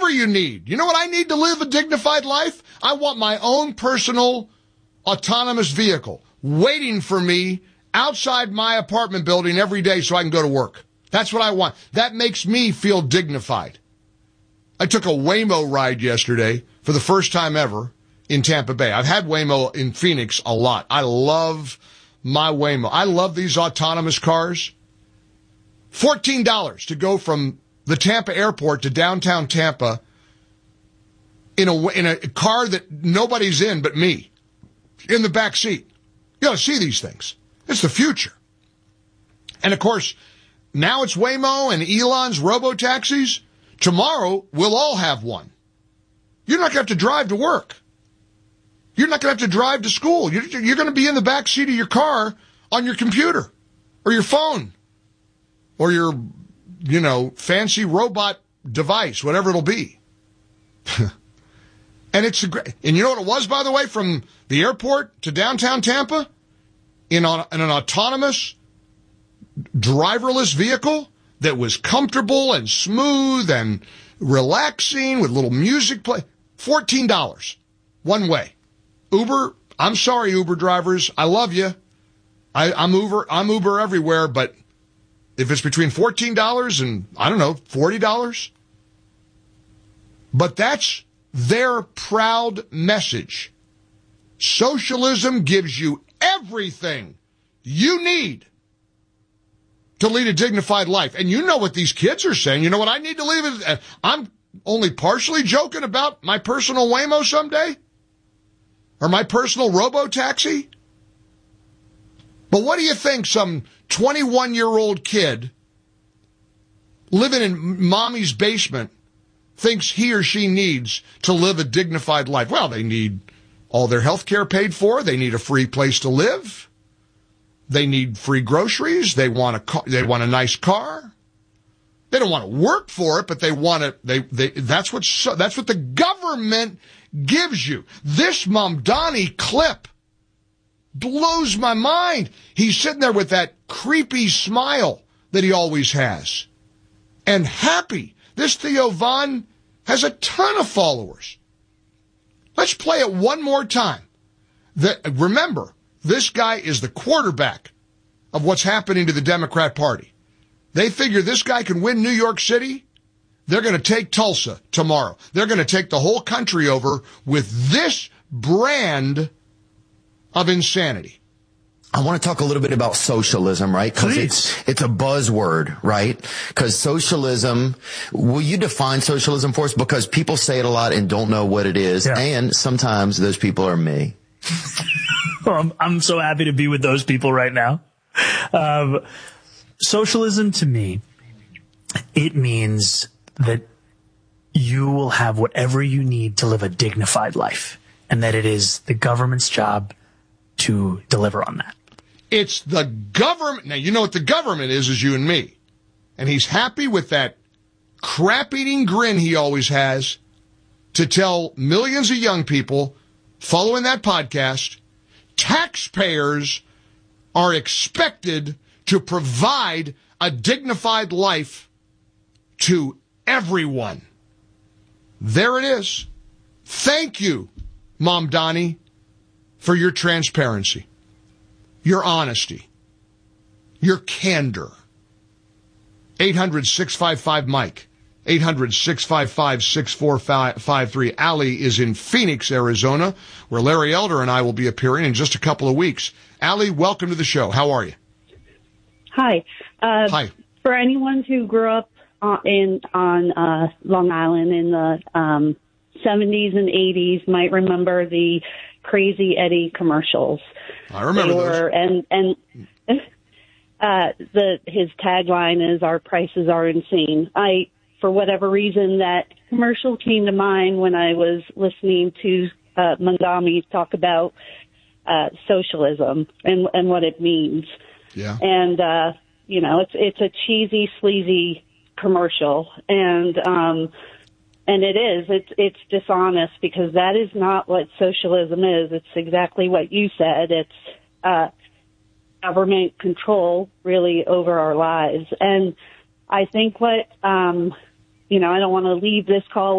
whatever you need. You know what I need to live a dignified life? I want my own personal autonomous vehicle waiting for me outside my apartment building every day so I can go to work. That's what I want. That makes me feel dignified. I took a Waymo ride yesterday for the first time ever in Tampa Bay. I've had Waymo in Phoenix a lot. I love my Waymo. I love these autonomous cars. $14 to go from the Tampa airport to downtown Tampa in a car that nobody's in but me, in the back seat. You ought to see these things. It's the future. And, of course, now it's Waymo and Elon's robo-taxis. Tomorrow, we'll all have one. You're not going to have to drive to work. You're not going to have to drive to school. You're going to be in the back seat of your car on your computer or your phone or your, fancy robot device, whatever it'll be. And and you know what it was, by the way, from the airport to downtown Tampa in an autonomous driverless vehicle that was comfortable and smooth and relaxing with little music play. $14 one way. Uber, I'm sorry, Uber drivers. I love you. I'm Uber everywhere, but if it's between $14 and, I don't know, $40, but that's their proud message. Socialism gives you everything you need to lead a dignified life. And you know what these kids are saying. You know what I need to leave? I'm only partially joking about my personal Waymo someday or my personal robo-taxi. But what do you think some 21-year-old kid living in mommy's basement thinks he or she needs to live a dignified life? Well, they need all their health care paid for. They need a free place to live. They need free groceries. They want a nice car. They don't want to work for it, but they want to. That's what the government gives you. This Mamdani clip blows my mind. He's sitting there with that creepy smile that he always has, and happy. This Theo Von has a ton of followers. Let's play it one more time. Remember, this guy is the quarterback of what's happening to the Democrat Party. They figure this guy can win New York City. They're going to take Tulsa tomorrow. They're going to take the whole country over with this brand of insanity. I want to talk a little bit about socialism, right? Because it's a buzzword, right? Because socialism, will you define socialism for us? Because people say it a lot and don't know what it is. Yeah. And sometimes those people are me. Well, I'm so happy to be with those people right now. Socialism to me, it means that you will have whatever you need to live a dignified life, and that it is the government's job to deliver on that. It's the government. Now, you know what the government is you and me. And he's happy with that crap-eating grin he always has to tell millions of young people following that podcast, taxpayers are expected to provide a dignified life to everyone. There it is. Thank you, Mamdani, for your transparency, your honesty, your candor. 800-655-MIKE. 800-655-6453. Allie is in Phoenix, Arizona, where Larry Elder and I will be appearing in just a couple of weeks. Allie, welcome to the show. How are you? Hi. Hi. For anyone who grew up on Long Island in the 70s and 80s might remember the Crazy Eddie commercials. I remember those. His tagline is "Our prices are insane." For whatever reason, that commercial came to mind when I was listening to Mamdani talk about socialism and what it means. Yeah. And it's a cheesy, sleazy commercial, and it is. It's dishonest because that is not what socialism is. It's exactly what you said. It's government control really over our lives. And I think I don't want to leave this call